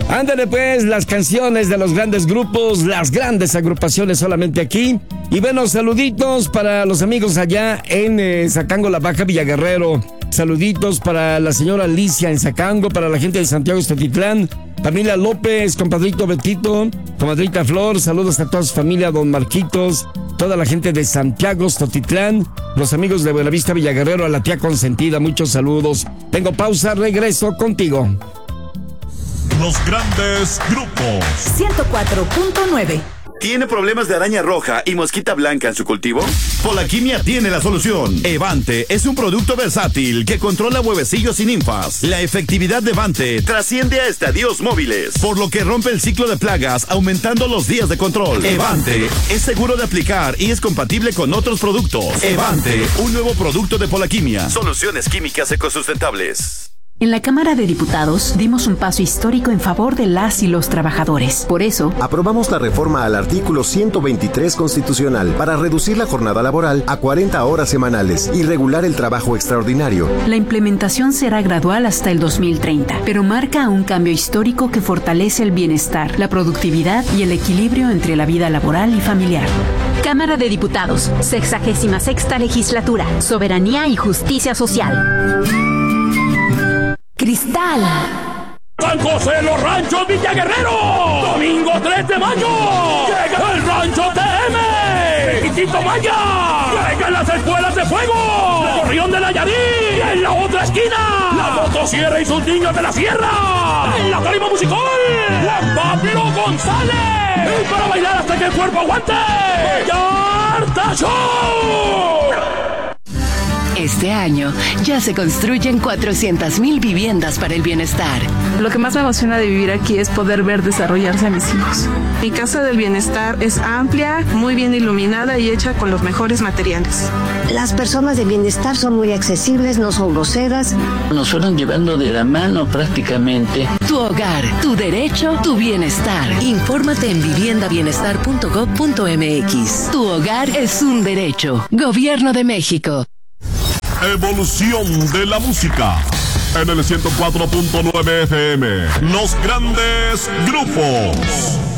Ándale pues, las canciones de los grandes grupos, las grandes agrupaciones solamente aquí. Y bueno, saluditos para los amigos allá en Zacango, La Baja, Villaguerrero. Saluditos para la señora Alicia en Zacango, para la gente de Santiago Ixtetitlán, familia López, compadrito Betito, comadrita Flor, saludos a toda su familia, don Marquitos, toda la gente de Santiago Ixtetitlán, los amigos de Buenavista, Villaguerrero, a la tía consentida, muchos saludos. Tengo pausa, regreso contigo. Los grandes grupos. 104.9. ¿Tiene problemas de araña roja y mosquita blanca en su cultivo? Polaquimia tiene la solución. Evante es un producto versátil que controla huevecillos y ninfas. La efectividad de Evante trasciende a estadios móviles, por lo que rompe el ciclo de plagas, aumentando los días de control. Evante es seguro de aplicar y es compatible con otros productos. Evante, un nuevo producto de Polaquimia. Soluciones químicas ecosustentables. En la Cámara de Diputados dimos un paso histórico en favor de las y los trabajadores. Por eso, aprobamos la reforma al artículo 123 constitucional para reducir la jornada laboral a 40 horas semanales y regular el trabajo extraordinario. La implementación será gradual hasta el 2030, pero marca un cambio histórico que fortalece el bienestar, la productividad y el equilibrio entre la vida laboral y familiar. Cámara de Diputados, 66ª legislatura, Soberanía y Justicia Social. Cristal. San José de los Ranchos, Villaguerrero. Domingo 3 de mayo. Llega el Rancho TM. Chiquitito Maya. Llegan las escuelas de fuego. De Torreón de Nayarit. Y en la otra esquina, la motosierra y sus niños de la sierra. En la tarima musical, Juan Pablo González. Y para bailar hasta que el cuerpo aguante, Vallarta Show. Este año ya se construyen 400,000 viviendas para el bienestar. Lo que más me emociona de vivir aquí es poder ver desarrollarse a mis hijos. Mi casa del bienestar es amplia, muy bien iluminada y hecha con los mejores materiales. Las personas de bienestar son muy accesibles, no son groseras. Nos fueron llevando de la mano prácticamente. Tu hogar, tu derecho, tu bienestar. Infórmate en viviendabienestar.gov.mx. Tu hogar es un derecho. Gobierno de México. Evolución de la música en el 104.9 FM. Los grandes grupos.